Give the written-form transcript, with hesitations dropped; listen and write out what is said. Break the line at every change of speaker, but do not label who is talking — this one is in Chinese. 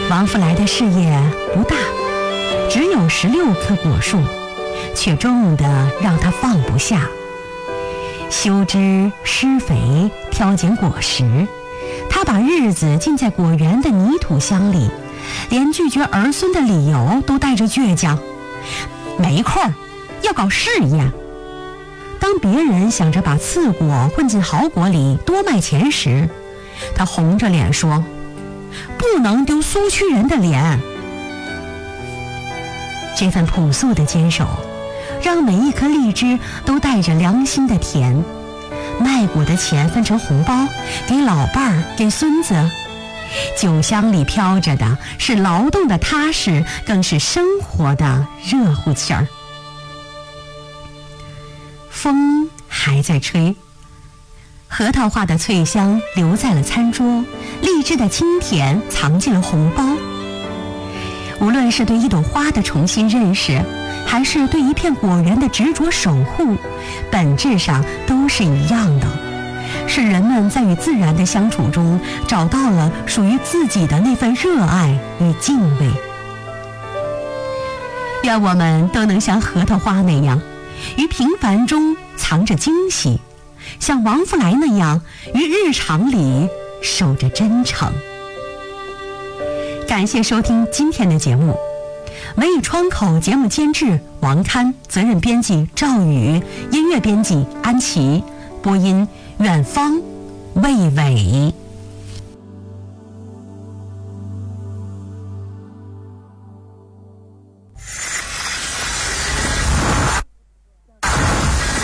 王福来的事业不大，只有16棵果树，却重得让他放不下。修枝施肥，挑拣果实，他把日子浸在果园的泥土箱里，连拒绝儿孙的理由都带着倔强。没空，要搞事业。当别人想着把次果混进好果里多卖钱时，他红着脸说：不能丢苏区人的脸。这份朴素的坚守，让每一颗荔枝都带着良心的甜。卖果的钱分成红包，给老伴儿，给孙子。酒香里飘着的是劳动的踏实，更是生活的热乎气儿。风还在吹，核桃花的脆香留在了餐桌，荔枝的清甜藏进了红包。无论是对一朵花的重新认识，还是对一片果园的执着守护，本质上都是一样的，是人们在与自然的相处中找到了属于自己的那份热爱与敬畏。愿我们都能像核桃花那样，于平凡中藏着惊喜，像王福来那样，于日常里守着真诚。感谢收听今天的节目，文艺窗口节目监制王刊，责任编辑赵宇，音乐编辑安琪，播音远方魏伟。